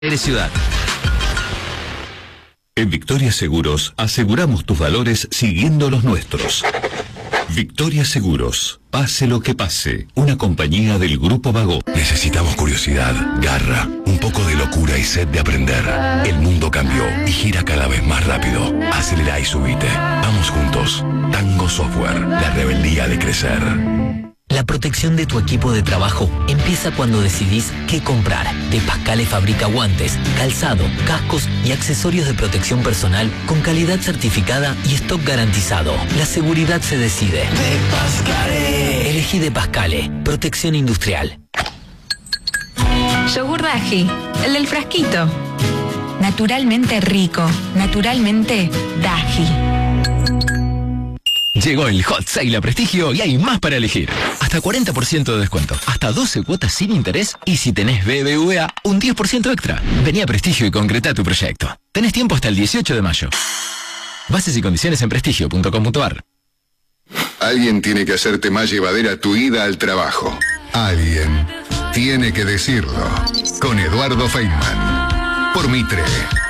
Ciudad. En Victoria Seguros aseguramos tus valores siguiendo los nuestros. Victoria Seguros, pase lo que pase, una compañía del Grupo Vago. Necesitamos curiosidad, garra, un poco de locura y sed de aprender. El mundo cambió y gira cada vez más rápido. Acelera y subite. Vamos juntos. Tango Software, la rebeldía de crecer. La protección de tu equipo de trabajo empieza cuando decidís qué comprar. De Pascale fabrica guantes, calzado, cascos y accesorios de protección personal con calidad certificada y stock garantizado. La seguridad se decide. De Pascale. Elegí De Pascale. Protección industrial. Yogur Daji, el del frasquito. Naturalmente rico, naturalmente Daji. Llegó el Hot Sale a Prestigio y hay más para elegir. Hasta 40% de descuento, hasta 12 cuotas sin interés y si tenés BBVA, un 10% extra. Vení a Prestigio y concreta tu proyecto. Tenés tiempo hasta el 18 de mayo. Bases y condiciones en prestigio.com.ar. Alguien tiene que hacerte más llevadera tu ida al trabajo. Alguien tiene que decirlo. Con Eduardo Feynman. Por Mitre.